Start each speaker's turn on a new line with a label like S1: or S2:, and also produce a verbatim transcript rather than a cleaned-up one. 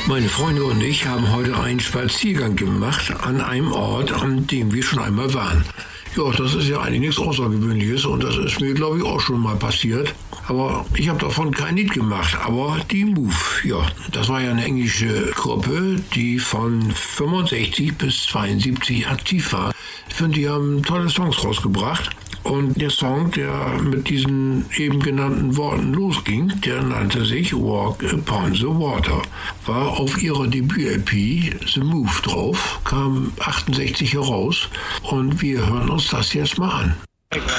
S1: Meine Freunde und ich haben heute einen Spaziergang gemacht an einem Ort, an dem wir schon einmal waren. Ja, das ist ja eigentlich nichts Außergewöhnliches und das ist mir, glaube ich, auch schon mal passiert. Aber ich habe davon kein Lied gemacht, aber die Move, ja, das war ja eine englische Gruppe, die von fünfundsechzig bis zweiundsiebzig aktiv war. Ich finde, die haben tolle Songs rausgebracht. Und der Song, der mit diesen eben genannten Worten losging, der nannte sich Walk Upon the Water. War auf ihrer Debüt-L P The Move drauf, kam achtundsechzig heraus und wir hören uns das jetzt mal an.